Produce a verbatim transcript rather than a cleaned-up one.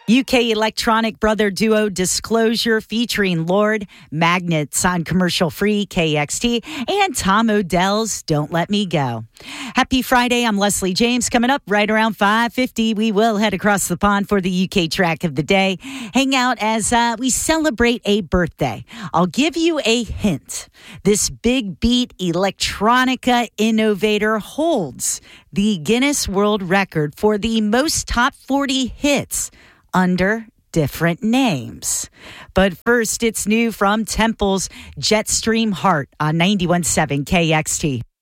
U K electronic brother duo Disclosure featuring Lord, Magnets on commercial free K X T, and Tom Odell's Don't Let Me Go. Happy Friday. I'm Leslie James. Coming up right around five fifty, we will head across the pond for the U K track of the day. Hang out as uh, we celebrate a birthday. I'll give you a hint. This big beat electronica innovator holds the Guinness World Record for the most top forty hits under different names. But first, it's new from Temple's Jetstream Heart on ninety-one point seven K X T.